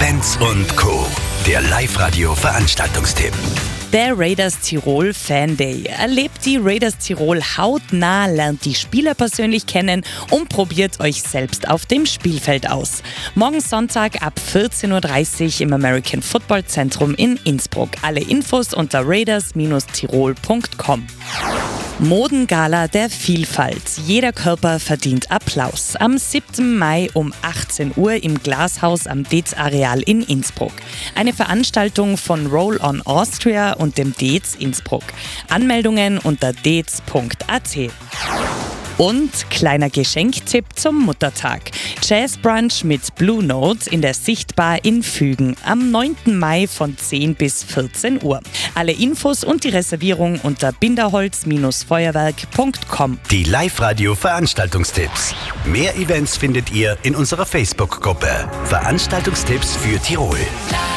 Benz und Co. Der Live-Radio-Veranstaltungstipp. Der Raiders Tirol Fan Day. Erlebt die Raiders Tirol hautnah, lernt die Spieler persönlich kennen und probiert euch selbst auf dem Spielfeld aus. Morgen Sonntag ab 14.30 Uhr im American Football Zentrum in Innsbruck. Alle Infos unter raiders-tirol.com. Modengala der Vielfalt. Jeder Körper verdient Applaus. Am 7. Mai um 18 Uhr im Glashaus am Dez-Areal in Innsbruck. Eine Veranstaltung von Roll on Austria und dem Dez Innsbruck. Anmeldungen unter dez.at. Und kleiner Geschenktipp zum Muttertag. Jazzbrunch mit Blue Note in der Sichtbar in Fügen am 9. Mai von 10 bis 14 Uhr. Alle Infos und die Reservierung unter binderholz-feuerwerk.com. Die Live-Radio-Veranstaltungstipps. Mehr Events findet ihr in unserer Facebook-Gruppe. Veranstaltungstipps für Tirol.